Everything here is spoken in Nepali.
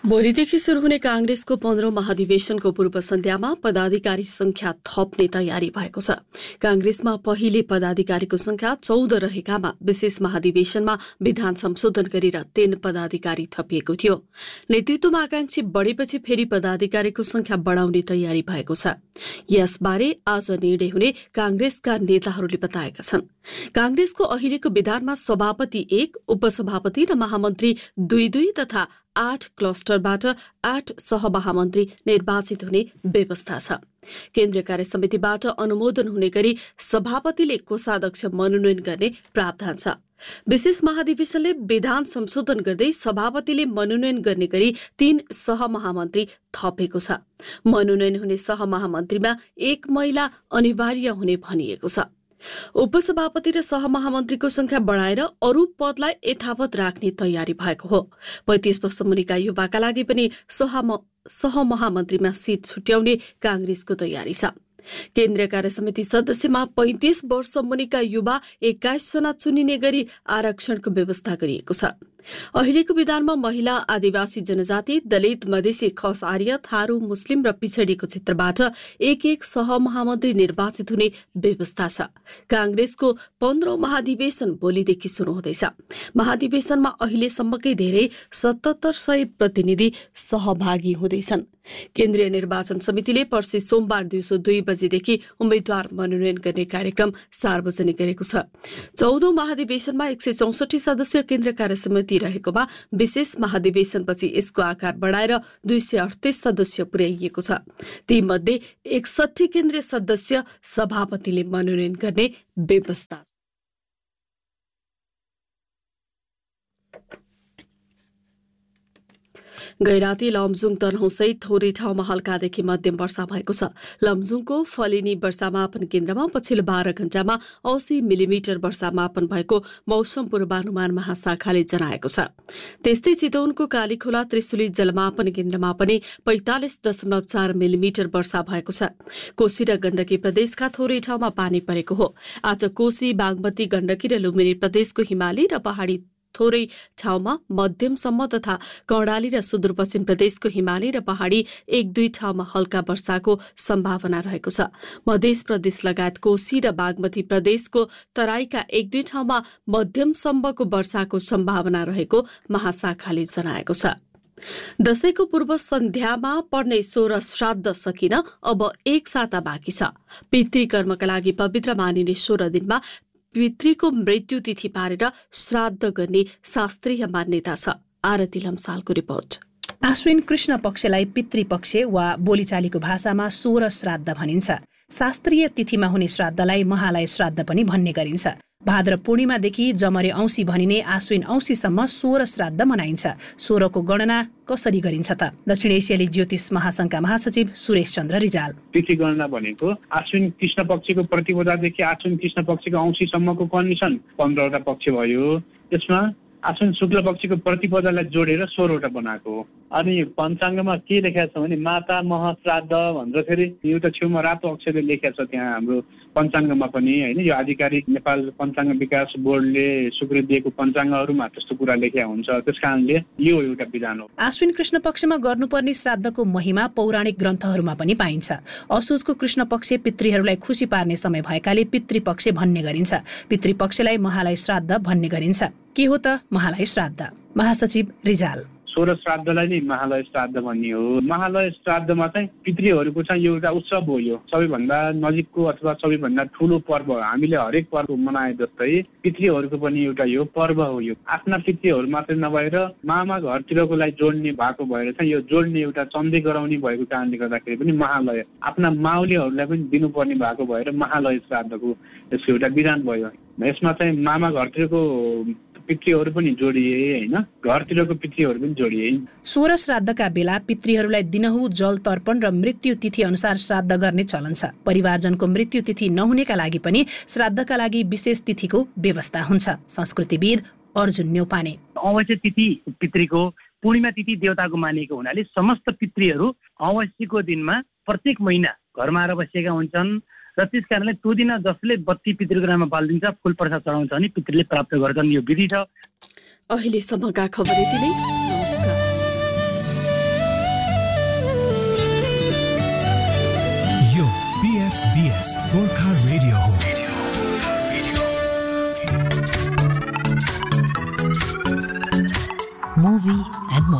भोलिदेखि शुरू हुने कांग्रेसको 15औं महाधिवेशनको पूर्व सन्ध्यामा पदाधिकारी संख्या थप्ने तयारी भएको छ। कांग्रेसमा पहिले पदाधिकारीको संख्या 14 रहेकामा विशेष महाधिवेशनमा विधान संशोधन गरेर 3 पदाधिकारी थपिएको थियो। नेतृत्वमा आकांक्षी बढेपछि फेरि पदाधिकारीको संख्या बढाउने तयारी भएको छ। यसबारे आज निर्णय हुने कांग्रेसका नेताहरूले बताएका छन्। कांग्रेसको अहिलेको विधानमा सभापति 1, उपसभापति र महामन्त्री 2 तथा 8 क्लस्टरबाट 8 सहमहामन्त्री निर्वाचित हुने व्यवस्था छ। केन्द्रीय कार्य समितिबाट अनुमोदन हुने गरी सभापतिले कोषाध्यक्ष मनोनयन गर्ने प्रावधान छ। विशेष महाधिवेशनले विधान संशोधन गर्दै सभापतिले मनोनयन गर्ने गरी 3 सहमहामन्त्री थपेको छ। मनोनयन हुने सहमहामन्त्रीमा 1 महिला अनिवार्य हुने भनिएको छ। उपसभापति र सहमहामन्त्रीको संख्या बढाएर अरू पदलाई यथावत राख्ने तयारी भएको हो। 35 वर्ष मुनिका युवाका लागि पनि सहमहामन्त्रीमा सीट छुट्याउने कांग्रेसको तयारी छ। केन्द्रीय कार्य समिति सदस्यमा 35 वर्ष मुनिका युवा 21 जना चुनिने गरी आरक्षणको व्यवस्था गरिएको छ। अहिलेको विधानमा महिला, आदिवासी जनजाति, दलित, मधेसी, खस, आर्य, थारू, मुस्लिम र पिछडिएको क्षेत्रबाट 1 सहमहामन्त्री निर्वाचित हुने व्यवस्था छ। कांग्रेसको 15औं महाधिवेशन भोलिदेखि शुरू हुँदैछ। महाधिवेशनमा अहिलेसम्मकै धेरै 7700 प्रतिनिधि सहभागी हुँदैछन्। केन्द्रीय निर्वाचन समितिले पर्सि सोमबार दिउँसो 2 बजेदेखि उम्मेद्वार मनोनयन गर्ने कार्यक्रम सार्वजनिक गरेको छ। 14औं महाधिवेशनमा 164 सदस्यीय केन्द्रीय कार्य समिति रहेकोमा विशेष महाधिवेशनपछि यसको आकार बढाएर 238 सदस्य पुर्याइएको छ। तीमध्ये 61 केन्द्रीय सदस्य सभापतिले मनोनयन गर्ने व्यवस्था छ। गैराती लमजुङ तनहुँसहित थोरै ठाउँमा हल्कादेखि मध्यम वर्षा भएको छ। लमजुङको फलिनी वर्षामापन केन्द्रमा पछिल्लो 12 घण्टामा 80 मिलिमिटर वर्षामापन भएको मौसम पूर्वानुमान महाशाखाले जनाएको छ। त्यस्तै चितवनको कालीखोला त्रिशुली जलमापन केन्द्रमा पनि 45.4 मिलिमिटर वर्षा भएको छ। कोशी र गण्डकी प्रदेशका थोरै ठाउँमा पानी परेको हो। आज कोशी, बागमती, गण्डकी र लुम्बिनी प्रदेशको हिमाली र पहाडी थोरै ठाउँमा मध्यमसम्म तथा कर्णाली र सुदूरपश्चिम प्रदेशको हिमाली र पहाडी 1-2 ठाउँमा हल्का वर्षाको सम्भावना रहेको छ। मध्य प्रदेश लगायत कोशी र बागमती प्रदेशको तराईका 1-2 ठाउँमा मध्यमसम्मको वर्षाको सम्भावना रहेको महाशाखाले जनाएको छ। दशैंको पूर्व सन्ध्यामा पर्ने 16 श्राद्ध सकिन अब 1 साता बाँकी छ। पितृकर्मका लागि पवित्र मानिने 16 दिनमा पितृको मृत्यु तिथि पारेर श्राद्ध गर्ने शास्त्रीय मान्यता छ। आरती लम्सालको रिपोर्ट। आश्विन कृष्ण पक्षलाई पितृपक्ष वा बोलीचालीको भाषामा 16 श्राद्ध भनिन्छ। शास्त्रीय तिथिमा हुने श्राद्धलाई महालय श्राद्ध पनि भन्ने गरिन्छ। भाद्र पूर्णिमादेखि जमरे औँसी भनिने आश्विन औँसीसम्म 16 श्राद्ध मनाइन्छ। 16 को गणना कसरी गरिन्छ त? दक्षिण एसियाली ज्योतिष महासंघका महासचिव सुरेश चन्द्र रिजाल। तिथि गणना भनेको आश्विन कृष्ण पक्षको प्रतिपदादेखि आश्विन कृष्ण पक्षको औँसीसम्मको कन्डिसन 15वटा पक्ष भयो। त्यसमा आश्विन शुक्ल पक्षको प्रतिपदालाई जोडेर 16वटा बनाएको हो। अनि पञ्चाङ्गमा के लेखेको छ भने माता महश्राद्ध भनेर फेरि एउटा छेउमा रातो अक्षरले लेखेको छ त्यहाँ हाम्रो पञ्चाङ्गमा पनि, होइन? यो आधिकारिक नेपाल पञ्चाङ्ग विकास बोर्डले स्वीकृति दिएको पञ्चाङ्गहरूमा त्यस्तो कुरा लेखेको हुन्छ। त्यस कारणले यो एउटा विधान हो। आश्विन कृष्ण पक्षमा गर्नुपर्ने श्राद्धको महिमा पौराणिक ग्रन्थहरूमा पनि पाइन्छ। असोजको कृष्ण पक्ष पितृहरूलाई खुसी पार्ने समय भएकाले पितृपक्ष भन्ने गरिन्छ। पितृपक्षलाई महालय श्राद्ध भन्ने गरिन्छ। के हो त महालय श्राद्ध? महासचिव रिजाल। 16 श्राद्धलाई नै महालय श्राद्ध भन्ने हो। महालय श्राद्धमा चाहिँ पितृहरूको चाहिँ एउटा उत्सव हो। यो सबैभन्दा नजिकको अथवा सबैभन्दा ठुलो पर्व हो। हामीले हरेक पर्व मनाए जस्तै पितृहरूको पनि एउटा यो पर्व हो। यो आफ्ना पितृहरू मात्रै नभएर मामा घरतिरकोलाई जोड्ने भएको भएर चाहिँ यो जोड्ने एउटा चन्दै गराउने भएको कारणले गर्दाखेरि पनि महालय आफ्ना माउलीहरूलाई पनि दिनुपर्ने भएको भएर महालय श्राद्धको यसको एउटा विधान भयो। यसमा चाहिँ मामा घरतिरको पितृहरू पनि जोडिए, होइन? घरतिरको पितृहरू पनि जोडिए। 16 श्राद्धका बेला पितृहरूलाई दिनहुँ जल तर्पण र मृत्यु तिथि अनुसार श्राद्ध गर्ने चलन छ। परिवारजनको मृत्यु तिथि नहुनेका लागि पनि श्राद्धका लागि विशेष तिथिको व्यवस्था हुन्छ। संस्कृतिविद अर्जुन न्यौपाने। अवश्य तिथि पितृको, पूर्णिमा तिथि देवताको मानिएको हुनाले समस्त पितृहरू अवश्यको दिनमा प्रत्येक महिना घरमा आएर बसेका हुन्छन् र त्यस कारणले त्यो दिन जसले बत्ती पितृको नाममा बालिदिन्छ, फुल प्रसाद चढाउँछ भने पितृले प्राप्त गर्छन्। यो विधि छ। अहिलेसम्मका खबर यति नै। नमस्कार। गोर्खा रेडियो हो। Movie and more.